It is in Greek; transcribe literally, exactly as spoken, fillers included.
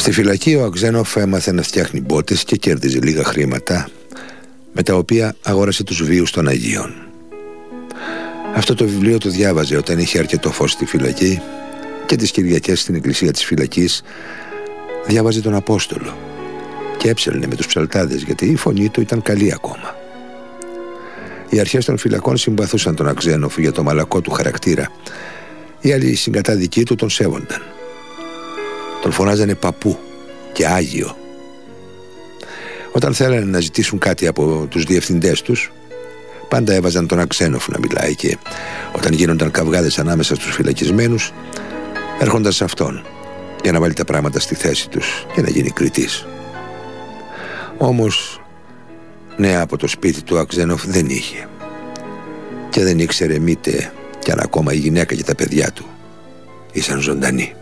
Στη φυλακή ο Αξένοφ έμαθε να φτιάχνει μπότες και κέρδιζε λίγα χρήματα, με τα οποία αγόρασε τους βίους των Αγίων. Αυτό το βιβλίο το διάβαζε όταν είχε αρκετό φως στη φυλακή, και τις Κυριακές στην εκκλησία της φυλακής διάβαζε τον Απόστολο και έψελνε με τους ψαλτάδες, γιατί η φωνή του ήταν καλή ακόμα. Οι αρχές των φυλακών συμπαθούσαν τον Αξένοφ για το μαλακό του χαρακτήρα. Οι άλλοι συγκατάδικοι του τον σέβονταν. Τον φωνάζανε παππού και Άγιο. Όταν θέλανε να ζητήσουν κάτι από τους διευθυντές τους, πάντα έβαζαν τον Αξένοφ να μιλάει, και όταν γίνονταν καυγάδες ανάμεσα στους φυλακισμένους, έρχονταν σε αυτόν για να βάλει τα πράγματα στη θέση τους και να γίνει κριτής. Όμως νέα από το σπίτι του Αξένοφ δεν είχε, και δεν ήξερε μήτε κι αν ακόμα η γυναίκα και τα παιδιά του ήσαν ζωντανοί.